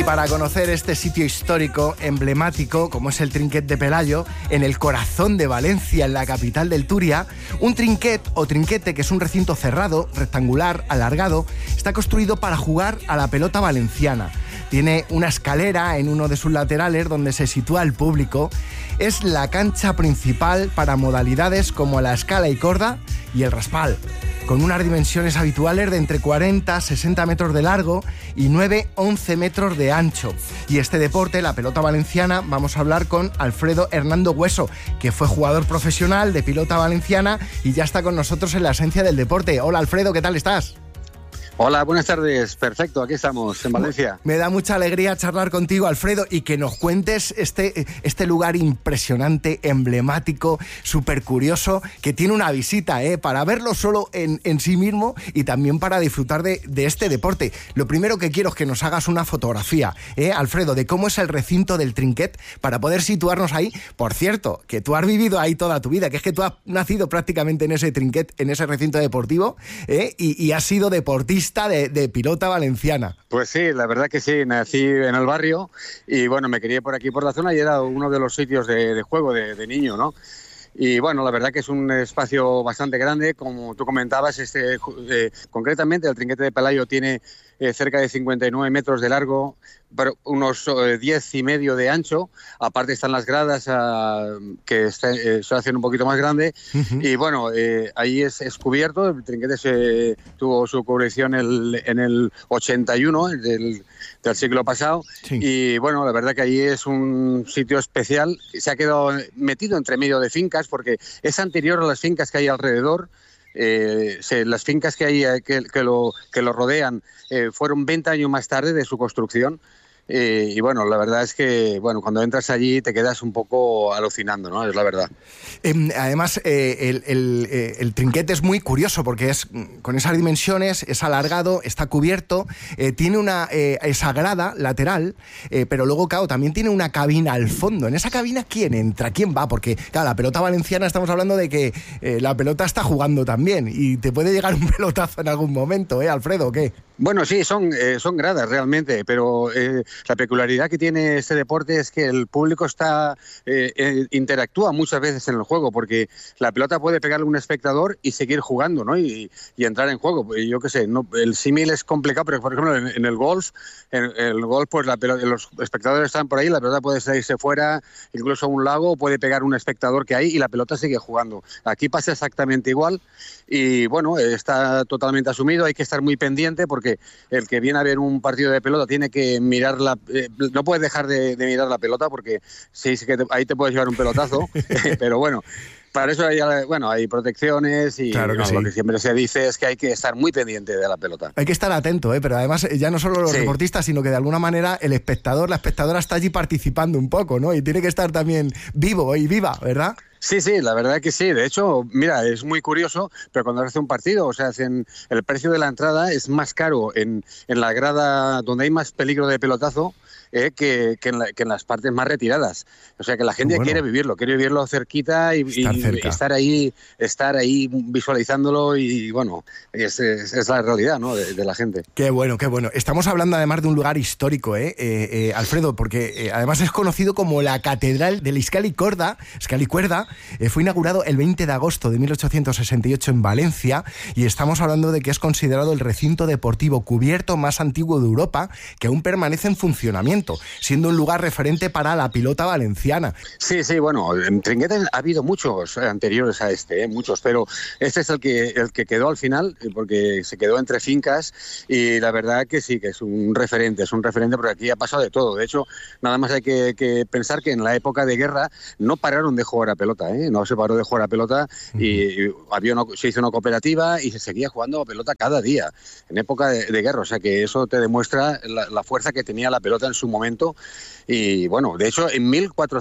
Para conocer este sitio histórico, emblemático, como es el Trinquet de Pelayo, en el corazón de Valencia, en la capital del Túria, un trinquet o trinquete, que es un recinto cerrado, rectangular, alargado, está construido para jugar a la pelota valenciana. Tiene una escalera en uno de sus laterales donde se sitúa el público. Es la cancha principal para modalidades como la escala y corda y el raspal, con unas dimensiones habituales de entre 40-60 metros de largo y 9-11 metros de ancho. Y este deporte, la pelota valenciana, vamos a hablar con Alfredo Hernando Hueso, que fue jugador profesional de pelota valenciana y ya está con nosotros en la esencia del deporte. Hola Alfredo, ¿qué tal estás? Hola, buenas tardes. Perfecto, aquí estamos, en Valencia. Me da mucha alegría charlar contigo, Alfredo, y que nos cuentes este lugar impresionante, emblemático, súper curioso, que tiene una visita, para verlo solo en sí mismo y también para disfrutar de este deporte. Lo primero que quiero es que nos hagas una fotografía, Alfredo, de cómo es el recinto del Trinquet, para poder situarnos ahí. Por cierto, que tú has vivido ahí toda tu vida, que es que tú has nacido prácticamente en ese Trinquet, en ese recinto deportivo, y has sido deportista de pelota valenciana. Pues sí, la verdad que sí, nací en el barrio y bueno, me crié por aquí por la zona y era uno de los sitios de juego de niño, ¿no? Y bueno, la verdad que es un espacio bastante grande, como tú comentabas, concretamente el Trinquete de Pelayo tiene cerca de 59 metros de largo, pero unos 10 y medio de ancho. Aparte están las gradas que se hacen un poquito más grande. Uh-huh. Y bueno, ahí es cubierto. El Trinquete tuvo su cubrición en el 81 del siglo pasado. Sí. Y bueno, la verdad que ahí es un sitio especial. Se ha quedado metido entre medio de fincas porque es anterior a las fincas que hay alrededor. Las fincas que hay que lo rodean fueron 20 años más tarde de su construcción. Y bueno, la verdad es que cuando entras allí te quedas un poco alucinando, ¿no? Es la verdad. Además, el trinquete es muy curioso porque es con esas dimensiones, es alargado, está cubierto, tiene esa grada lateral, pero luego, claro, también tiene una cabina al fondo. En esa cabina, ¿quién entra? ¿Quién va? Porque, claro, la pelota valenciana, estamos hablando de que la pelota está jugando también y te puede llegar un pelotazo en algún momento, Alfredo, ¿o qué? Bueno, sí, son gradas realmente, pero la peculiaridad que tiene este deporte es que el público interactúa muchas veces en el juego, porque la pelota puede pegarle a un espectador y seguir jugando, ¿no? Y entrar en juego. Yo qué sé, no, el símil es complicado, pero por ejemplo en el golf, pues los espectadores están por ahí, la pelota puede salirse fuera, incluso a un lago, puede pegar un espectador que hay y la pelota sigue jugando. Aquí pasa exactamente igual y bueno, está totalmente asumido, hay que estar muy pendiente porque el que viene a ver un partido de pelota tiene que mirar no puedes dejar de mirar la pelota porque sí que ahí te puedes llevar un pelotazo, pero bueno, para eso hay protecciones y claro que sí. Lo que siempre se dice es que hay que estar muy pendiente de la pelota. Hay que estar atento, pero además ya no solo los deportistas, sino que de alguna manera el espectador, la espectadora está allí participando un poco, ¿no? Y tiene que estar también vivo y viva, ¿verdad? Sí, la verdad que sí. De hecho, mira, es muy curioso, pero cuando hace un partido, o sea, el precio de la entrada es más caro en la grada donde hay más peligro de pelotazo que en las partes más retiradas. O sea, que la gente quiere vivirlo cerquita y estar ahí visualizándolo y bueno, es la realidad, ¿no? de la gente. Qué bueno. Estamos hablando además de un lugar histórico, Alfredo, porque además es conocido como la Catedral del Escala y Cuerda. Fue inaugurado el 20 de agosto de 1868 en Valencia y estamos hablando de que es considerado el recinto deportivo cubierto más antiguo de Europa, que aún permanece en funcionamiento, siendo un lugar referente para la pelota valenciana. Sí, bueno, en Trinquete ha habido muchos anteriores a muchos, pero este es el que quedó al final, porque se quedó entre fincas y la verdad que sí, que es un referente porque aquí ha pasado de todo. De hecho, nada más hay que pensar que en la época de guerra no pararon de jugar a pelota, no se paró de jugar a pelota y se hizo una cooperativa y se seguía jugando a pelota cada día en época de guerra, o sea que eso te demuestra la fuerza que tenía la pelota en su momento. Y bueno, de hecho en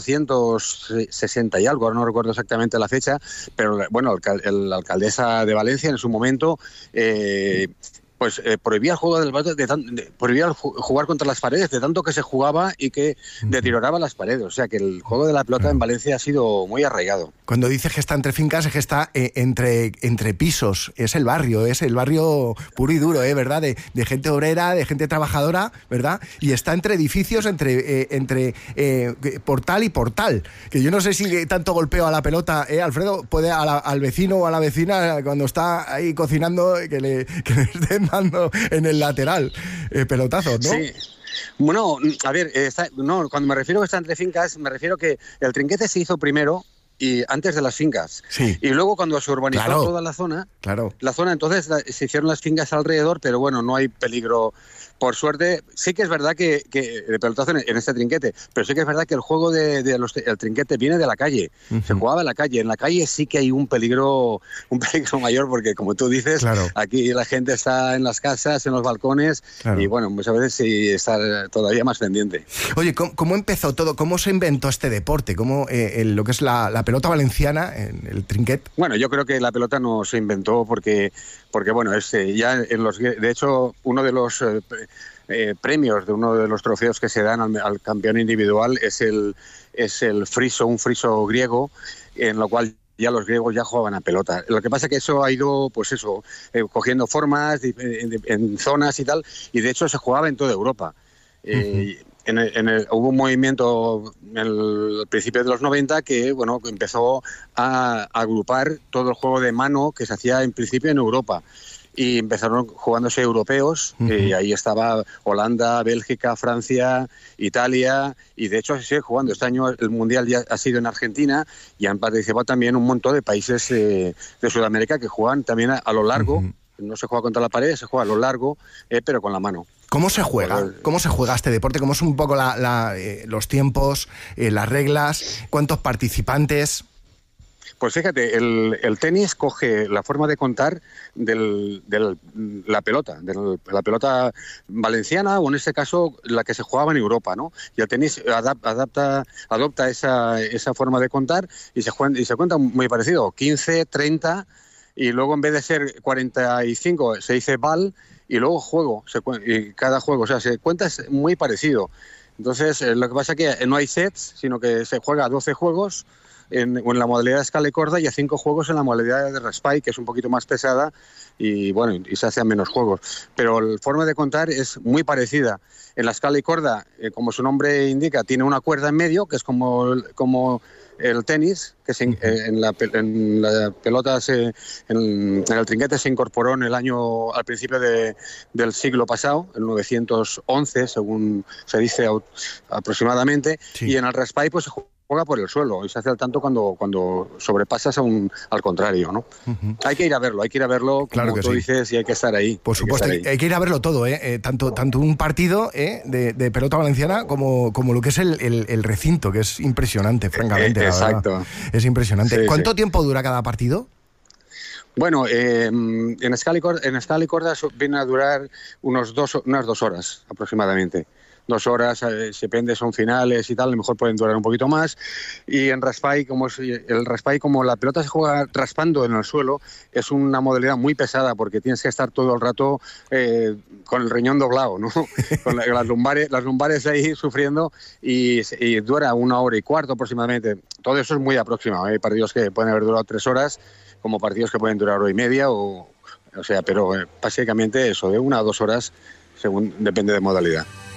1460 y algo, ahora no recuerdo exactamente la fecha, pero bueno, la alcaldesa de Valencia en su momento pues prohibía el juego del bate, prohibía jugar contra las paredes, de tanto que se jugaba y que deterioraba las paredes. O sea que el juego de la pelota en Valencia ha sido muy arraigado. Cuando dices que está entre fincas, es que está entre pisos. Es el barrio puro y duro, ¿verdad? De gente obrera, de gente trabajadora, ¿verdad? Y está entre edificios, entre portal y portal. Que yo no sé si tanto golpeo a la pelota, Alfredo, puede al vecino o a la vecina cuando está ahí cocinando que le estén dando en el lateral pelotazos, ¿no? Sí. Bueno, a ver, cuando me refiero a que está entre fincas, me refiero que el trinquete se hizo primero y antes de las fincas. Sí. Y luego cuando se urbanizó toda la zona, entonces se hicieron las fincas alrededor, pero bueno, no hay peligro. Por suerte, sí que es verdad que de pelotazo en este trinquete, pero sí que es verdad que el juego el trinquete viene de la calle. Se jugaba en la calle. En la calle sí que hay un peligro mayor, porque como tú dices, aquí la gente está en las casas, en los balcones, y bueno, muchas veces sí está todavía más pendiente. Oye, ¿cómo empezó todo? ¿Cómo se inventó este deporte? ¿Cómo lo que es la pelota valenciana, el trinquet? Bueno, yo creo que la pelota no se inventó porque bueno, ya de hecho, uno de los premios de uno de los trofeos que se dan al campeón individual es el friso, un friso griego, en lo cual ya los griegos ya jugaban a pelota. Lo que pasa es que eso ha ido, pues eso, cogiendo formas en zonas y tal, y de hecho se jugaba en toda Europa. Hubo un movimiento al principio de los 90 que empezó a agrupar todo el juego de mano que se hacía en principio en Europa. Y empezaron jugándose europeos, y ahí estaba Holanda, Bélgica, Francia, Italia, y de hecho se sigue jugando. Este año el Mundial ya ha sido en Argentina y han participado también un montón de países de Sudamérica que juegan también a lo largo. No se juega contra la pared, se juega a lo largo, pero con la mano. ¿Cómo se juega? ¿Cómo se juega este deporte? ¿Cómo es un poco los tiempos, las reglas? ¿Cuántos participantes? Pues fíjate, el tenis coge la forma de contar de la pelota valenciana, o en este caso la que se jugaba en Europa, ¿no? Y el tenis adopta esa forma de contar y se cuenta muy parecido, 15, 30, y luego en vez de ser 45 se dice ball, y luego juego, y cada juego, o sea, se cuenta es muy parecido. Entonces, lo que pasa es que no hay sets, sino que se juega a 12 juegos, en la modalidad de escala y corda, y a 5 juegos en la modalidad de raspall, que es un poquito más pesada y se hacen menos juegos. Pero la forma de contar es muy parecida. En la escala y corda, como su nombre indica, tiene una cuerda en medio, que es como el tenis, que en la pelota, en el trinquete se incorporó al principio del siglo pasado, en 911, según se dice aproximadamente, y en el raspall pues se juega por el suelo y se hace al tanto cuando sobrepasas al contrario, ¿no? Hay que ir a verlo, claro, como tú dices, y hay que estar ahí. Por supuesto, hay que ir a verlo todo, tanto un partido de pelota valenciana como lo que es el recinto, que es impresionante, francamente. Exacto. Es impresionante. Sí, ¿Cuánto tiempo dura cada partido? Bueno, en escala y corda viene a durar unas 2 horas aproximadamente. 2 horas, depende, son finales y tal, a lo mejor pueden durar un poquito más. Y en raspall, como la pelota se juega raspando en el suelo, es una modalidad muy pesada porque tienes que estar todo el rato con el riñón doblado, ¿no? Con las lumbares ahí sufriendo, y dura 1 hora y cuarto aproximadamente. Todo eso es muy aproximado. Hay partidos que pueden haber durado 3 horas, como partidos que pueden durar 1 hora y media, pero básicamente eso, de 1 a 2 horas, depende de modalidad.